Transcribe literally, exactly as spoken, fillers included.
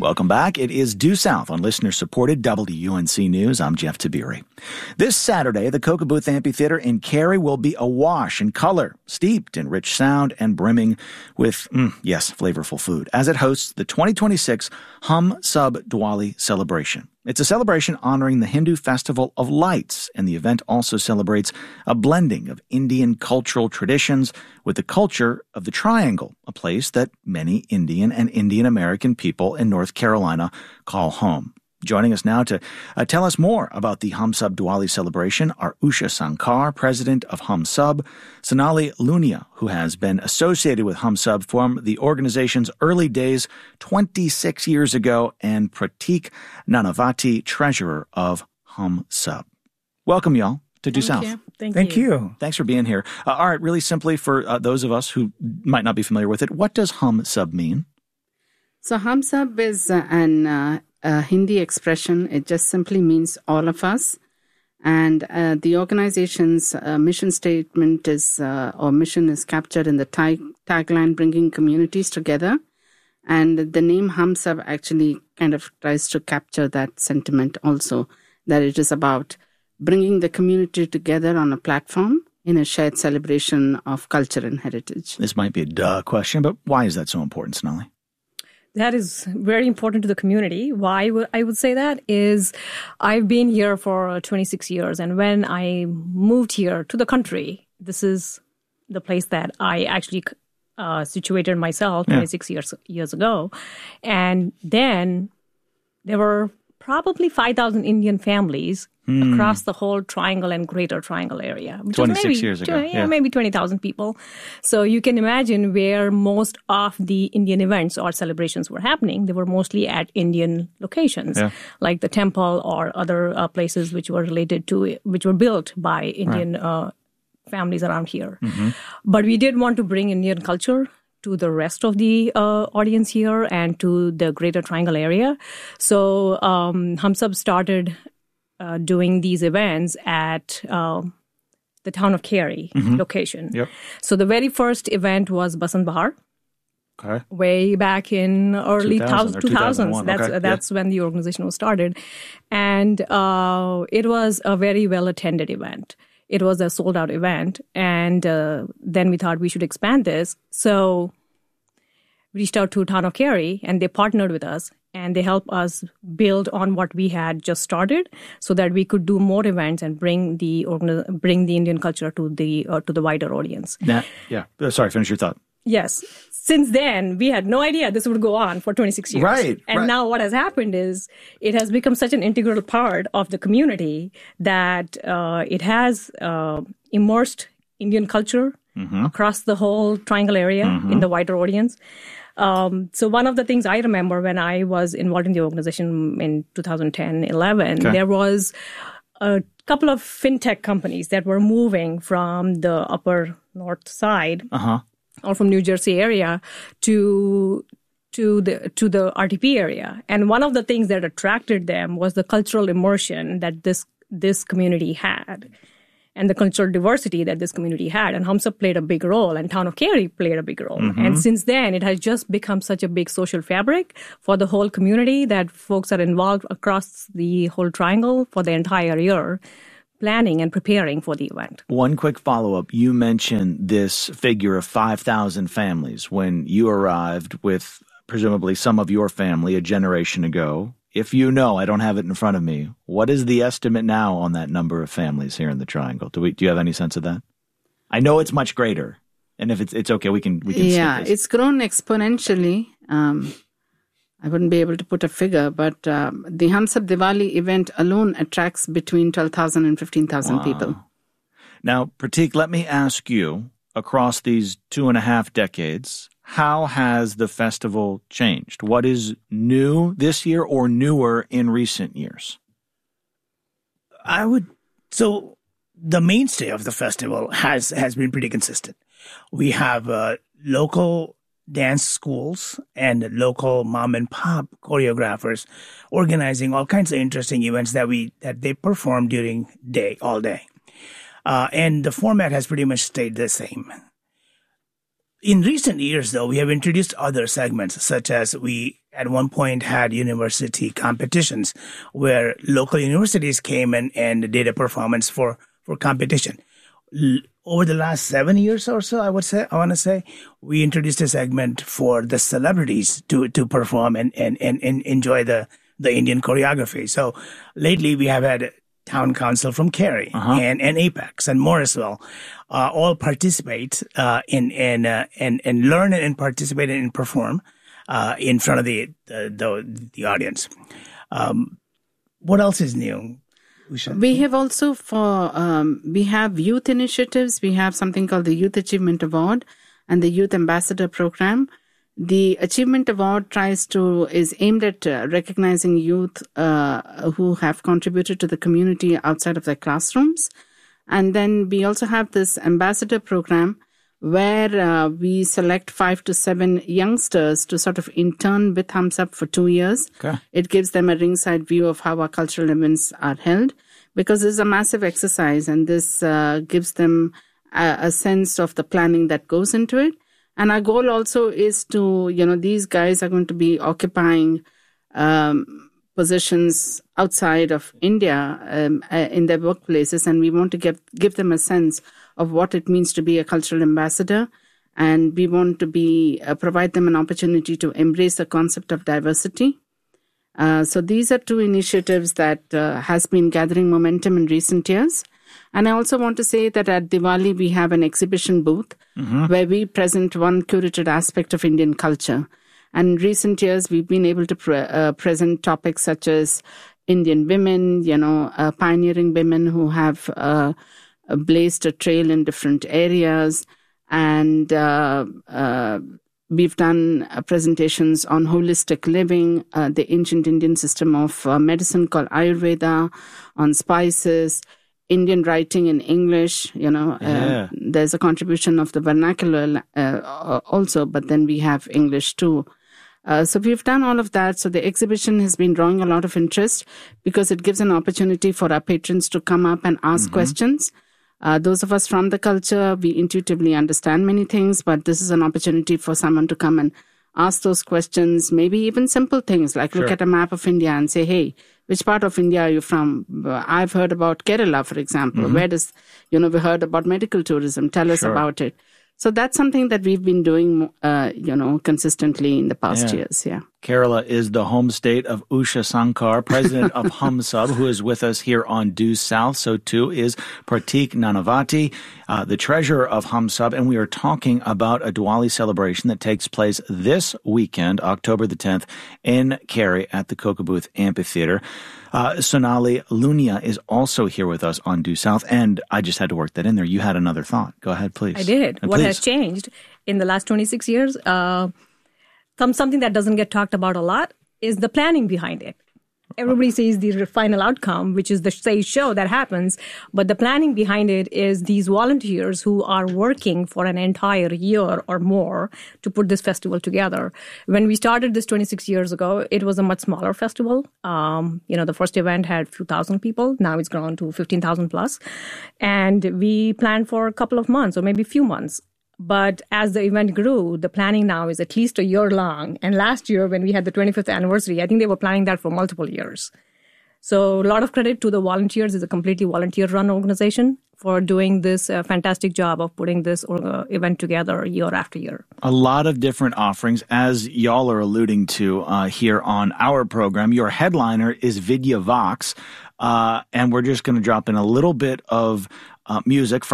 Welcome back. It is Due South on listener-supported W U N C News. I'm Jeff Tabiri. This Saturday, the Cocoa Booth Amphitheater in Cary will be awash in color, steeped in rich sound, and brimming with, mm, yes, flavorful food, as it hosts the twenty twenty-six Hum Sub Diwali celebration. It's a celebration honoring the Hindu Festival of Lights, and the event also celebrates a blending of Indian cultural traditions with the culture of the Triangle, a place that many Indian and Indian American people in North Carolina call home. Joining us now to uh, tell us more about the Hum Sub Diwali celebration are Usha Sankar, president of Hum Sub, Sonali Lunia, who has been associated with Hum Sub from the organization's early days twenty-six years ago, and Pratik Nanavati, treasurer of Hum Sub. Welcome, y'all, to Due South. You. Thank, Thank you. you. Thanks for being here. Uh, all right, really simply for uh, those of us who might not be familiar with it, what does Hum Sub mean? So Hum Sub is uh, an uh, a Hindi expression. It just simply means all of us. And uh, the organization's uh, mission statement is, uh, or mission is captured in the tag, tagline, bringing communities together. And the name Hum Sub actually kind of tries to capture that sentiment also, that it is about bringing the community together on a platform in a shared celebration of culture and heritage. This might be a duh question, but why is that so important, Sonali? That is very important to the community. Why would I would say that is I've been here for twenty-six years. And when I moved here to the country, this is the place that I actually uh, situated myself twenty-six yeah. years years ago. And then there were probably five thousand Indian families hmm. across the whole Triangle and Greater Triangle area. Which twenty-six maybe, years ago. Yeah, yeah. maybe twenty thousand people. So you can imagine where most of the Indian events or celebrations were happening. They were mostly at Indian locations, yeah. like the temple or other uh, places which were related to, which were built by Indian right. uh, families around here. Mm-hmm. But we did want to bring Indian culture to the rest of the uh, audience here and to the Greater Triangle area. So um, Hum Sub started uh, doing these events at uh, the town of Cary mm-hmm. location. Yep. So the very first event was Basant Bahar. Okay. Way back in early two thousands. two thousands. That's okay. that's yeah. when the organization was started. And uh, it was a very well-attended event. It was a sold-out event, and uh, then we thought we should expand this. So we reached out to Town of Cary, and they partnered with us, and they helped us build on what we had just started, so that we could do more events and bring the organi- bring the Indian culture to the uh, to the wider audience. Now, yeah, sorry, finish your thought. Yes. Since then, we had no idea this would go on for twenty-six years. Right. And right. now what has happened is it has become such an integral part of the community that uh, it has uh, immersed Indian culture mm-hmm. across the whole Triangle area mm-hmm. in the wider audience. Um, so one of the things I remember when I was involved in the organization in two thousand ten, eleven, okay. there was a couple of fintech companies that were moving from the upper north side. Uh-huh. or from New Jersey area to to the to the R T P area. And one of the things that attracted them was the cultural immersion that this this community had and the cultural diversity that this community had. And Hum Sub played a big role, and Town of Cary played a big role. Mm-hmm. And since then, it has just become such a big social fabric for the whole community that folks are involved across the whole triangle for the entire year, planning and preparing for the event. One quick follow-up. You mentioned this figure of five thousand families when you arrived with presumably some of your family a generation ago. If you know, I don't have it in front of me, what is the estimate now on that number of families here in the Triangle? Do we? Do you have any sense of that? I know it's much greater, and if it's it's okay, we can we can. Yeah, it's grown exponentially. Um, I wouldn't be able to put a figure, but um, the Hum Sub Diwali event alone attracts between twelve thousand and fifteen thousand wow. people. Now, Pratik, let me ask you, across these two and a half decades, how has the festival changed? What is new this year or newer in recent years? I would, so the mainstay of the festival has, has been pretty consistent. We have uh, local dance schools and local mom and pop choreographers organizing all kinds of interesting events that we that they perform during day, all day. Uh, and the format has pretty much stayed the same. In recent years, though, we have introduced other segments, such as we at one point had university competitions where local universities came and, and did a performance for, for competition. L- over the last seven years or so, I would say, I want to say, we introduced a segment for the celebrities to, to perform and, and, and, and enjoy the, the Indian choreography. So lately we have had town council from Cary uh-huh. and, and Apex and Morrisville uh, all participate uh, in, in, uh, and, and learn and participate and perform uh, in front of the, the, the, the audience. Um, what else is new? Usha? We have also for, um, we have youth initiatives. We have something called the Youth Achievement Award and the Youth Ambassador Program. The Achievement Award tries to, is aimed at uh, recognizing youth uh, who have contributed to the community outside of their classrooms. And then we also have this Ambassador Program where uh, we select five to seven youngsters to sort of intern with Hums Up for two years. Okay. It gives them a ringside view of how our cultural events are held, because it's a massive exercise, and this uh, gives them a, a sense of the planning that goes into it. And our goal also is to, you know, these guys are going to be occupying um, positions outside of India um, uh, in their workplaces, and we want to give give them a sense of what it means to be a cultural ambassador, and we want to be uh, provide them an opportunity to embrace the concept of diversity. Uh, so these are two initiatives that uh, has been gathering momentum in recent years. And I also want to say that at Diwali, we have an exhibition booth mm-hmm. where we present one curated aspect of Indian culture. And in recent years, we've been able to pre- uh, present topics such as Indian women, you know, uh, pioneering women who have uh, blazed a trail in different areas. And uh, uh, we've done uh, presentations on holistic living, uh, the ancient Indian system of uh, medicine called Ayurveda, on spices, Indian writing in English, you know, yeah. uh, there's a contribution of the vernacular uh, also, but then we have English too. Uh, so we've done all of that. So the exhibition has been drawing a lot of interest because it gives an opportunity for our patrons to come up and ask mm-hmm. questions. Uh, those of us from the culture, we intuitively understand many things, but this is an opportunity for someone to come and ask those questions, maybe even simple things like sure. look at a map of India and say, hey, which part of India are you from? I've heard about Kerala, for example. Mm-hmm. Where does, you know, we heard about medical tourism. Tell us sure. about it. So that's something that we've been doing, uh, you know, consistently in the past yeah. years. Yeah. Kerala is the home state of Usha Sankar, president of Hums Up, who is with us here on Due South. So too is Pratik Nanavati, uh, the treasurer of Hums Up. And we are talking about a Diwali celebration that takes place this weekend, October the tenth, in Cary at the Kokobooth Amphitheater. Uh, Sonali Lunia is also here with us on Due South, and I just had to work that in there. You had another thought. Go ahead, please. I did. And what please. has changed in the last twenty-six years, uh, some, something that doesn't get talked about a lot is the planning behind it. Everybody sees the final outcome, which is the say show that happens, but the planning behind it is these volunteers who are working for an entire year or more to put this festival together. When we started this twenty-six years ago, it was a much smaller festival. Um, you know, the first event had a few thousand people. Now it's grown to fifteen thousand plus. And we planned for a couple of months or maybe a few months. But as the event grew, the planning now is at least a year long. And last year, when we had the twenty-fifth anniversary, I think they were planning that for multiple years. So a lot of credit to the volunteers. It's a completely volunteer-run organization for doing this uh, fantastic job of putting this uh, event together year after year. A lot of different offerings, as y'all are alluding to uh, here on our program. Your headliner is Vidya Vox, uh, and we're just going to drop in a little bit of uh, music from